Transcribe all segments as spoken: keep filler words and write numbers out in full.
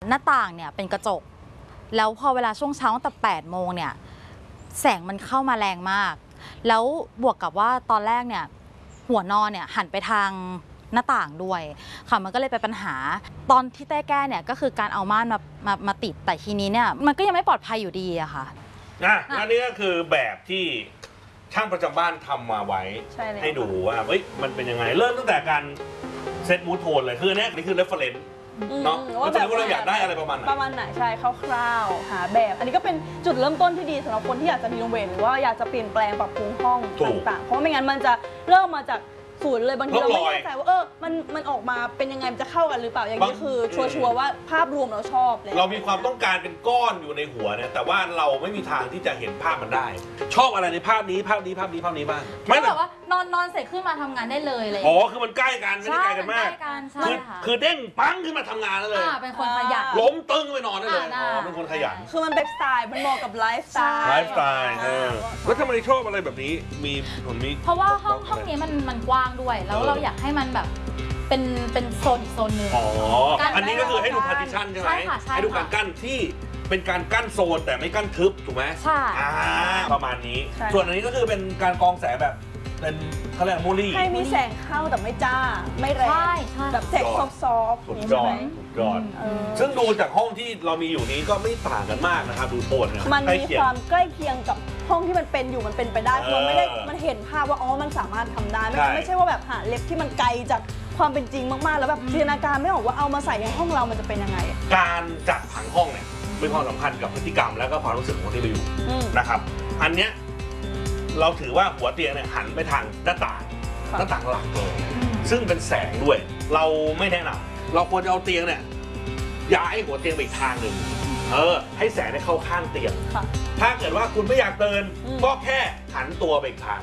หน้าต่างเนี่ยเป็นกระจกแล้วพอเวลาช่วงเช้าตั้งแต่แปดโมงเนี่ยแสงมันเข้ามาแรงมากแล้วบวกกับว่าตอนแรกเนี่ยหัวนอนเนี่ยหันไปทางหน้าต่างด้วยค่ะมันก็เลยเป็นปัญหาตอนที่เต้แก้เนี่ยก็คือการเอาม่านมามามาติดแต่ทีนี้เนี่ยมันก็ยังไม่ปลอดภัยอยู่ดีอะค่ะนะอันนี้ก็คือแบบที่ช่างประจำบ้านทำมาไว้ใ, ให้ดูว่าเฮ้ยมันเป็นยังไงเริ่มตั้งแต่การเซตมูทโทนเลยคืออันนี้นี่คือ reference เนาะว่าแบบเราอยากได้อะไรประมาณไหนประมาณไหนใช่คร่าวๆหาแบบอันนี้ก็เป็นจุดเริ่มต้นที่ดีสำหรับคนที่อยากจะรีโนเวทหรือว่าอยากจะเปลี่ยนแปลงปรับปรุงห้องต่างๆเพราะไม่งั้นมันจะเริ่มมาจากศูนย์เลยบางทีเราไม่แน่ใจว่าเออมันมันออกมาเป็นยังไงมันจะเข้ากันหรือเปล่าอย่างนี้คือชัวร์ๆว่าภาพรวมเราชอบเลยเรามีความต้องการเป็นก้อนอยู่ในหัวเนี่ยแต่ว่าเราไม่มีทางที่จะเห็นภาพมันได้ชอบอะไรในภาพนี้ภาพนี้ภาพนี้ภาพนี้บ้างไม่แบบว่านอนนอนเสร็จขึ้นมาทำงานได้เลยเลยอ๋อคือมันใกล้กันไม่ได้ไกลกันมากคือคือเด้งปังขึ้นมาทำงานแล้วเลยเป็นคนขยันล้มตึ้งไปนอนได้เลยอ๋อเป็นคนขยันคือมันเป็นสไตล์มันเหมาะกับไลฟ์สไตล์ไลฟ์สไตล์แล้วทำไมชอบอะไรแบบนี้มีผลมีเพราะว่าห้องห้องนี้มันมันกว้างด้วยแล้วเราอยากให้มันแบบเป็นเป็นโซนอีกโซนหนึ่งอ๋ออันนี้ก็คือให้ดูพาร์ติชันใช่ไหมให้ดูการกั้นที่เป็นการกั้นโซนแต่ไม่กั้นทึบถูกไหมใช่ประมาณนี้ส่วนอันนี้ก็คือเป็นการกองแสงแบบเป็นเขาเรียกมูลี่ให้มีแสงเข้าแต่ไม่จ้าไม่แรงแบบแสงซอฟต์ๆสุดยอดสุดยอดซึ่งดูจากห้องที่เรามีอยู่นี้ก็ไม่ต่างกันมากนะครับดูโทนเนี่ยมันมีความใกล้เคียงกับห้องที่มันเป็นอยู่มันเป็นไปได้เพราะไม่ได้มันเห็นภาพว่าอ๋อมันสามารถทำได้ไม่ไม่ใช่ว่าแบบหาเล็บที่มันไกลจากความเป็นจริงมากๆแล้วแบบจินตนาการไม่ออกว่าเอามาใส่ในห้องเรามันจะเป็นยังไงการจัดผังห้องเนี่ยมีความสำคัญกับพฤติกรรมและก็ความรู้สึกของคนที่ไปอยู่นะครับอันเนี้ยเราถือว่าหัวเตียงเนี่ยหันไปทางหน้าต่างหน้าต่างหลักเลยซึ่งเป็นแสงด้วยเราไม่แนะนำเราควรจะเอาเตียงเนี่ยย้ายหัวเตียงไปอีกทางหนึ่งเออให้แสงได้เข้าข้างเตียงถ้าเกิดว่าคุณไม่อยากเดินก็แค่หันตัวไปอีกทาง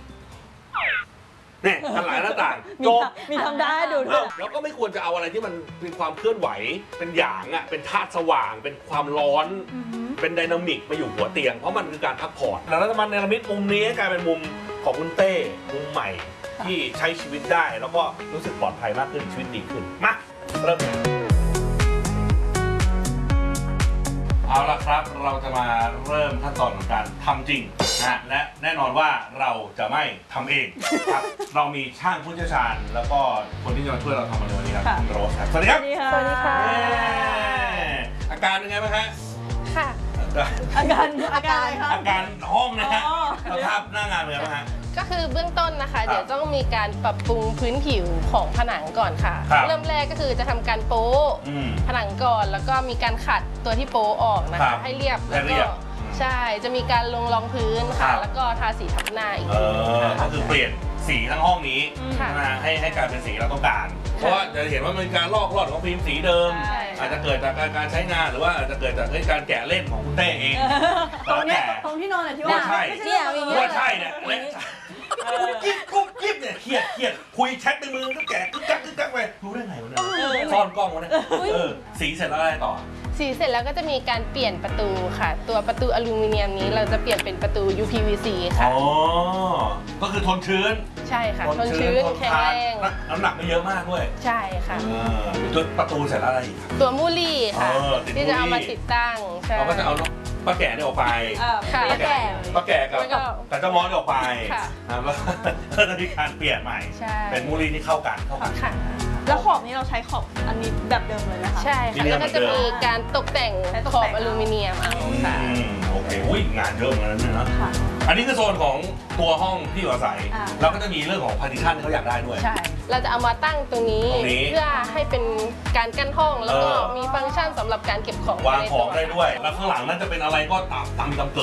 เนี่ยหันหลังหน้าต่างจบมีทำได้ดูด้วยแล้วก็ไม่ควรจะเอาอะไรที่มันเป็นความเคลื่อนไหวเป็นหยางอ่ะเป็นธาตุสว่างเป็นความร้อนเป็นไดนามิกมาอยู่หัวเตียงเพราะมันคือการพักผ่อนแล้วมันเนรมิตมุมนี้กลายเป็นมุมของคุณเต้มุมใหม่ที่ใช้ชีวิตได้แล้วก็รู้สึกปลอดภัยมากขึ้นชีวิตดีขึ้นมาเริ่มเอาละครับเราจะมาเริ่มขั้นตอนของการทำจริงนะและแน่นอนว่าเราจะไม่ทำเองครับเรามีช่างผู้เชี่ยวชาญแล้วก็คนที่จะมาช่วยเราทำในวันนี้ครับคุณโรสครับสวัสดีครับสวัสดีค่ะอาการเป็นไงบ้างฮะค่ะอาการอาการอาการห้องนะฮะสภาพหน้างานเป็นไงบ้างฮะก็คือเบื้องต้นนะคะเดี๋ยวต้องมีการปรับปรุงพื้นผิวของผนังก่อนค่ะเริ่มแรกก็คือจะทำการโป๊ผนังก่อนแล้วก็มีการขัดตัวที่โป๊ออกนะคะให้เรียบแล้วก็ใช่จะมีการลงรองพื้นค่ะแล้วก็ทาสีทับหน้าอีกก็คือเปลี่ยนสีทั้งห้องนี้นะให้ให้กลายเป็นสีเราต้องการเพราะว่าจะเห็นว่ามีการลอกลอดของฟิล์มสีเดิมอาจจะเกิดจากการใช้งานหรือว่าอาจจะเกิดจากการแกะเล่นของคุณเต้เองตรงนี้ตรงที่นอนเนี่ยที่ว่าใช่ว่าใช่เนี่ยกุ๊บกิ๊บกุ๊บกิ๊บเนี่ยเครียดเครียดคุยแชทในมือก็แกะกึ๊กกักกึ๊กกักไปรู้ได้ไงวะเนี่ยซ่อนกล้องวะเนี่ยสีเสร็จแล้วอะไรต่อสีเสร็จแล้วก็จะมีการเปลี่ยนประตูค่ะตัวประตูอลูมิเนียมนี้เราจะเปลี่ยนเป็นประตู ยู พี วี ซี ค่ะอ๋อก็คือทนชื้นใช่ค่ะทนชื้นแข็งแรงน้ำหนักไม่เยอะมากด้วยใช่ค่ะตัวประตูเสร็จแล้วอะไรอีกตัวมูลี่ค่ะที่จะเอามาติดตั้งเราก็จะเอาป้าแก่เนี่ยออกไปป้าแก่ป้าแก่กับกับเจ้ามอสออกไปแล้วก็จะมีการเปลี่ยนใหม่เป็นมูลี่ที่เข้ากันเข้ากันแล้วขอบนี้เราใช้ขอบอันนี้แบบเดิมเลยนะคะใช่ค่ะแล้วก็จะมีการตกแต่งขอบอลูมิเนียมเอาค่ะโอเคอุ้ยงานเยอะเหมือนกันนะอันนี้คือโซนของตัวห้องที่อยู่อาศัยเราก็จะมีเรื่องของพาร์ติชันที่เขาอยากได้ด้วยใช่เราจะเอามาตั้งตรงนี้เพื่อให้เป็นการกั้นห้องแล้วก็มีฟังก์ชันสำหรับการเก็บของวางของได้ด้วยแล้วข้างหลังนั้นจะเป็นอะไรก็ตามตามตามเกิ